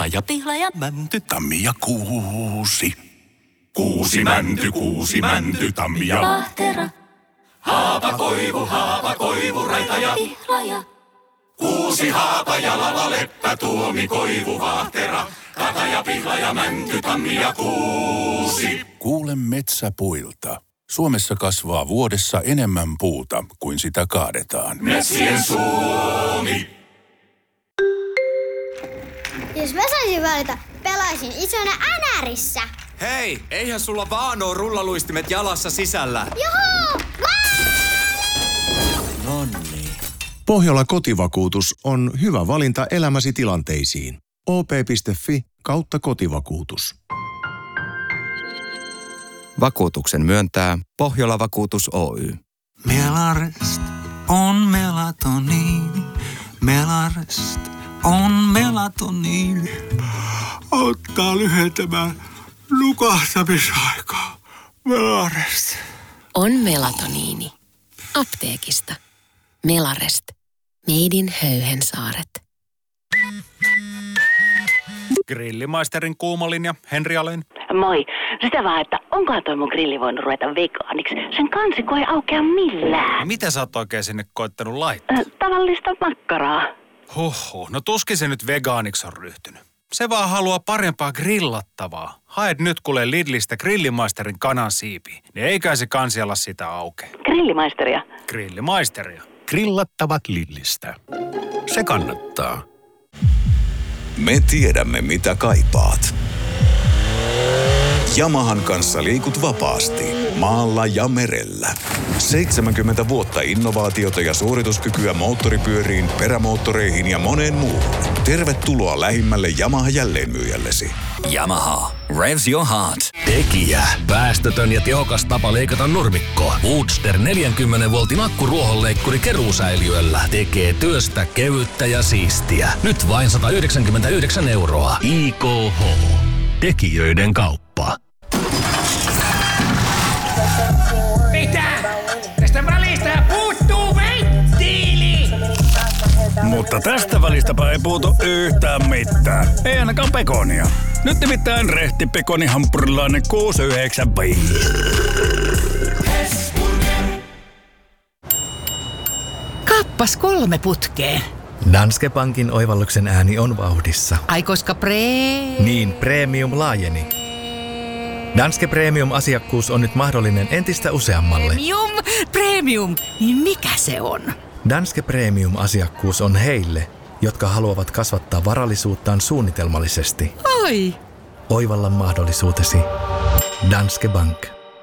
Kata ja Pihla ja Mänty, Tammi ja Kuusi. Kuusi mänty, Tammi ja Vahtera. Haapakoivu, Raita ja Pihla ja Kuusi Haapajalalla, Leppä, Tuomi, Koivu, Vahtera. Kata ja Pihla ja Mänty, Tammi ja Kuusi. Kuule metsäpuilta. Suomessa kasvaa vuodessa enemmän puuta kuin sitä kaadetaan. Metsien Suomi. Jos mä saisin valita, pelaisin isona NRissä. Hei, eihän sulla vaan oo rullaluistimet jalassa sisällä. Juhu! Nonni. Pohjola kotivakuutus on hyvä valinta elämäsi tilanteisiin. op.fi/kotivakuutus. Vakuutuksen myöntää Pohjola Vakuutus Oy. Melarest on melatoniini. Melarest on melatoniini. Auttaa lyhentämään nukahtamisaikaa. Melarest. On melatoniini. Apteekista. Melarest. Made in Höyhensaaret. Grillimaisterin kuumalinja, Henri Alén. Moi. Sitä vaan, että onkohan toi mun grilli voinut ruveta vegaaniksi. Sen kansi ei aukea millään. Mitä sä oot oikein sinne koittanut laittaa? Tavallista makkaraa. Huhhuh, no tuskin se nyt vegaaniksi on ryhtynyt. Se vaan haluaa parempaa grillattavaa. Haet nyt kuule Lidlistä Grillimaisterin kanansiipiä, niin eikä se kansi ala sitä auke. Grillimaisteria. Grillimaisteria. Grillattavat Lidlistä. Se kannattaa. Me tiedämme, mitä kaipaat. Yamahan kanssa liikut vapaasti, maalla ja merellä. 70 vuotta innovaatiota ja suorituskykyä moottoripyöriin, perämoottoreihin ja moneen muuhun. Tervetuloa lähimmälle Yamaha jälleenmyyjällesi. Yamaha. Revs your heart. Tekijä. Päästötön ja tehokas tapa leikata nurmikko. Woodster 40 voltin akkuruohonleikkuri keruusäiliöllä tekee työstä kevyttä ja siistiä. Nyt vain 199 €. IKH. Tekijöiden kauppa. Mitä? Tästä välistä puuttuu venttiili! Mutta tästä välistäpä ei puutu yhtään mitään. Ei ainakaan pekonia. Nyt nimittäin rehti pekonihampurilainen 6,95. Kappas 3 putkeen. Danske Bankin oivalluksen ääni on vauhdissa. Ai koska Niin, premium laajeni. Danske Premium-asiakkuus on nyt mahdollinen entistä useammalle. Premium, niin mikä se on? Danske Premium-asiakkuus on heille, jotka haluavat kasvattaa varallisuuttaan suunnitelmallisesti. Oi! Oivalla mahdollisuutesi. Danske Bank.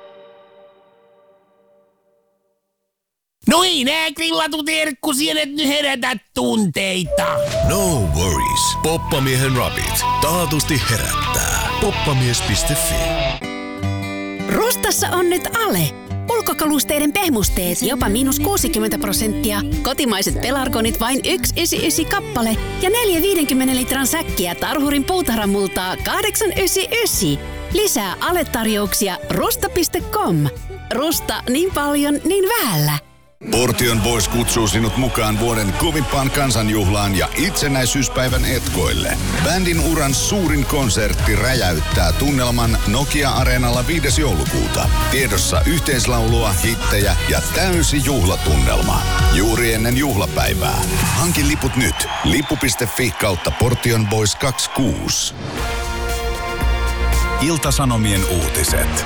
Noi nää grillatut herkkusienet nyt herätä tunteita. No worries. Poppamiehen rapit. Taatusti herättää. Poppamies.fi. Rustassa on nyt ale. Ulkokalusteiden pehmusteet jopa -60%. Kotimaiset pelargonit vain 1,99 kappale. Ja 4 50 litran säkkiä Tarhurin puutarhamultaa 8,99. Lisää ale-tarjouksia rusta.com. Rusta niin paljon, niin vähällä. Portion Boys kutsuu sinut mukaan vuoden kovimpaan kansanjuhlaan ja itsenäisyyspäivän etkoille. Bändin uran suurin konsertti räjäyttää tunnelman Nokia-areenalla 5. joulukuuta. Tiedossa yhteislaulua, hittejä ja täysi juhlatunnelma. Juuri ennen juhlapäivää. Hanki liput nyt. Lippu.fi/Portion Boys 26. Ilta-Sanomien uutiset.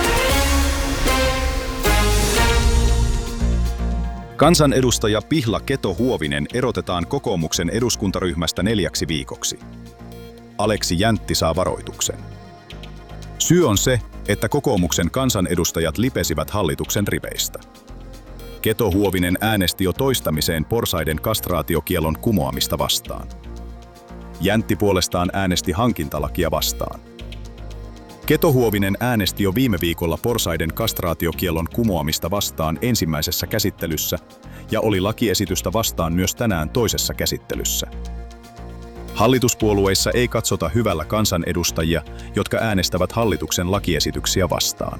Kansanedustaja Pihla Keto-Huovinen erotetaan kokoomuksen eduskuntaryhmästä 4 viikoksi. Aleksi Jäntti saa varoituksen. Syy on se, että kokoomuksen kansanedustajat lipesivät hallituksen riveistä. Keto-Huovinen äänesti jo toistamiseen porsaiden kastraatiokiellon kumoamista vastaan. Jäntti puolestaan äänesti hankintalakia vastaan. Keto-Huovinen äänesti jo viime viikolla porsaiden kastraatiokiellon kumoamista vastaan ensimmäisessä käsittelyssä ja oli lakiesitystä vastaan myös tänään toisessa käsittelyssä. Hallituspuolueissa ei katsota hyvällä kansanedustajia, jotka äänestävät hallituksen lakiesityksiä vastaan.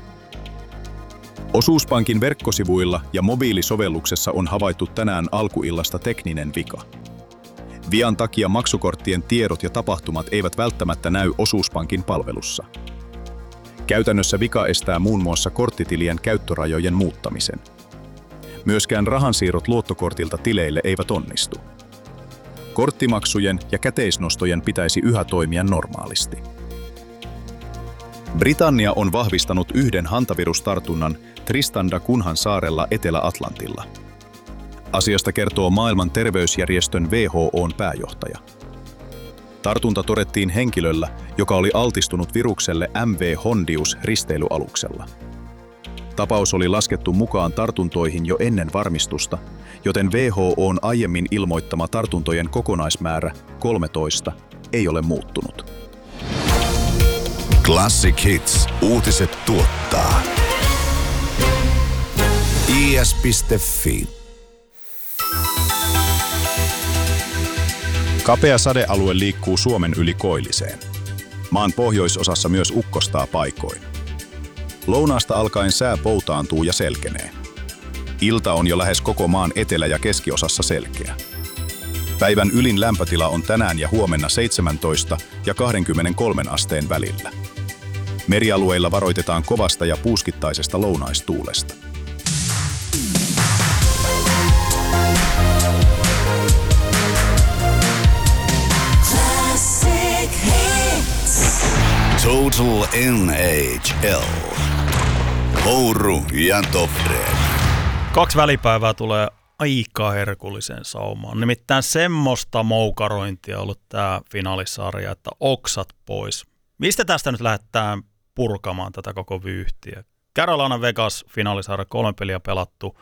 Osuuspankin verkkosivuilla ja mobiilisovelluksessa on havaittu tänään alkuillasta tekninen vika. Vian takia maksukorttien tiedot ja tapahtumat eivät välttämättä näy osuuspankin palvelussa. Käytännössä vika estää muun muassa korttitilien käyttörajojen muuttamisen. Myöskään rahansiirrot luottokortilta tileille eivät onnistu. Korttimaksujen ja käteisnostojen pitäisi yhä toimia normaalisti. Britannia on vahvistanut yhden hantavirustartunnan Tristan da Cunhan saarella Etelä-Atlantilla. Asiasta kertoo maailman terveysjärjestön WHO:n pääjohtaja. Tartunta todettiin henkilöllä, joka oli altistunut virukselle MV Hondius -risteilyaluksella. Tapaus oli laskettu mukaan tartuntoihin jo ennen varmistusta, joten WHO:n aiemmin ilmoittama tartuntojen kokonaismäärä 13 ei ole muuttunut. Classic Hits. Uutiset tuottaa. is.fi. Kapea sadealue liikkuu Suomen yli koilliseen. Maan pohjoisosassa myös ukkostaa paikoin. Lounaasta alkaen sää poutaantuu ja selkenee. Ilta on jo lähes koko maan etelä- ja keskiosassa selkeä. Päivän ylin lämpötila on tänään ja huomenna 17 ja 23 asteen välillä. Merialueilla varoitetaan kovasta ja puuskittaisesta lounaistuulesta. Total NHL. Ouru ja Tofred. 2 välipäivää tulee aika herkullisen saumaan. Nimittäin semmoista moukarointia ollut tää finaalisarja, että oksat pois. Mistä tästä nyt lähdetään purkamaan tätä koko vyyhtiä? Carolina Vegas finaalisarja, 3 peliä pelattu.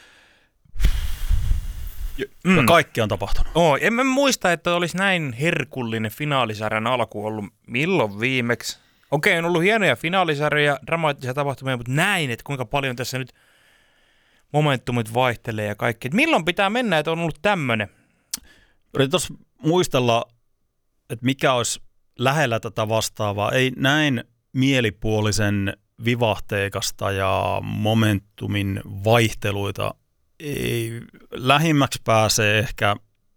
Ja kaikki on tapahtunut. En mä muista, että olisi näin herkullinen finaalisarjan alku ollut milloin viimeksi. Okei, on ollut hienoja finaalisarjoja, dramaattisia tapahtumia, mutta näin, että kuinka paljon tässä nyt momentumit vaihtelee ja kaikki. Et milloin pitää mennä, että on ollut tämmöinen? Yritin tuossa muistella, että mikä olisi lähellä tätä vastaavaa. Ei näin mielipuolisen vivahteikasta ja momentumin vaihteluita. Ei, lähimmäksi pääsee ehkä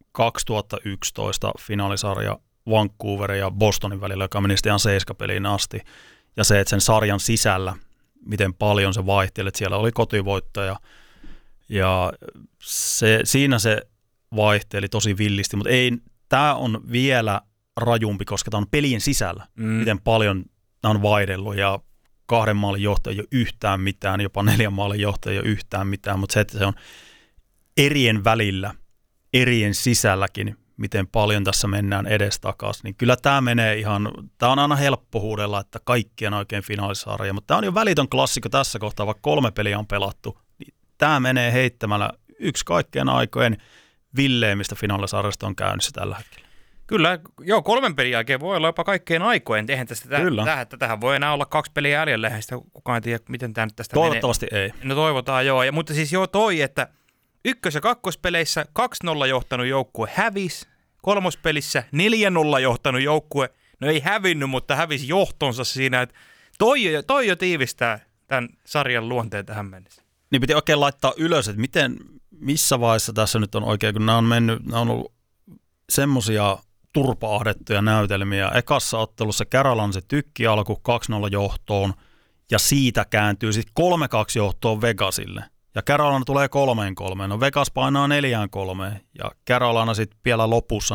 2011 finaalisarja Vancouverin ja Bostonin välillä, joka meni ihan 7-peliin asti. Ja se, että sen sarjan sisällä, miten paljon se vaihteli, että siellä oli kotivoittaja. Ja siinä se vaihteli tosi villisti, mutta ei, tämä on vielä rajumpi, koska tämä on pelien sisällä, miten paljon tämä on vaihdellut. Ja 2 maalin johtaja ei ole yhtään mitään, jopa 4 maalin johtaja ei ole yhtään mitään, mutta se, että se on erien välillä, erien sisälläkin, miten paljon tässä mennään edestakaisin, niin kyllä tämä menee ihan, tämä on aina helppo huudella, että kaikkien oikein finaalisarja, mutta tämä on jo välitön klassikko tässä kohtaa, vaikka 3 peliä on pelattu, niin tämä menee heittämällä yksi kaikkien aikojen villeimmistä finaalisarjasta on käynnissä tällä hetkellä. Kyllä, joo, 3 pelin jälkeen voi olla jopa kaikkeen aikojen. Eihän tähän voi enää olla 2 peliä jäljellä, eihän sitä kukaan ei tiedä, miten tämä nyt tästä toivottavasti menee. Ei. No toivotaan joo, mutta siis joo toi, että 1- ja 2-peleissä 2-0 johtanut joukkue hävisi, 3. pelissä 4-0 johtanut joukkue, no ei hävinnyt, mutta hävisi johtonsa siinä, että toi jo tiivistää tämän sarjan luonteen tähän mennessä. Niin piti oikein laittaa ylös, että missä vaiheessa tässä nyt on oikein, kun nämä on ollut semmoisia turpaahdettuja näytelmiä. Ekassa ottelussa Carolina se tykki alku 2-0 johtoon ja siitä kääntyy sitten 3-2 johtoon Vegasille. Ja Carolina tulee 3-3. No Vegas painaa 4-3 ja Carolina sitten vielä lopussa 4-4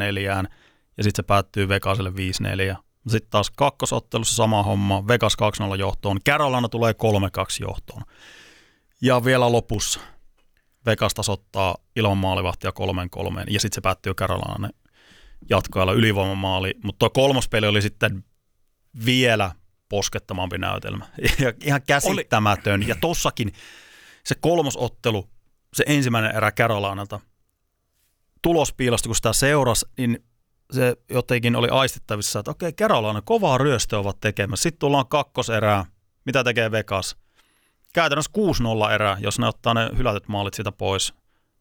ja sitten se päättyy Vegasille 5-4. Sitten taas kakkosottelussa sama homma, Vegas 2-0 johtoon, Carolina tulee 3-2 johtoon. Ja vielä lopussa Vegas tasoittaa ilman maalivahtia 3-3 ja sitten se päättyy Carolina jatkoajalla ylivoimamaali, mutta tuo 3. peli oli sitten vielä poskettomampi näytelmä. Ihan käsittämätön. Ja tossakin se 3. ottelu, se ensimmäinen erä Carolinalta, tulospiilosta kun sitä seurasi, niin se jotenkin oli aistittavissa, että okei, Carolina kovaa ryöstöä ovat tekemässä. Sitten tullaan 2. erää. Mitä tekee Vegas? Käytännössä 6-0 erää, jos ne ottaa ne hylätyt maalit siitä pois.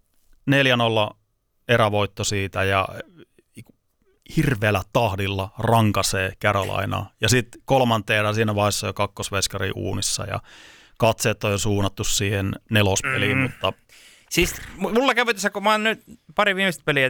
4-0 erävoitto siitä ja hirveällä tahdilla rankasee Carolinaa. Ja sitten 3. erä siinä vaiheessa jo 2-veskari uunissa ja katseet on jo suunnattu siihen 4. peliin, mutta siis mulla kävi tässä, kun mä oon nyt pari viimeistä peliä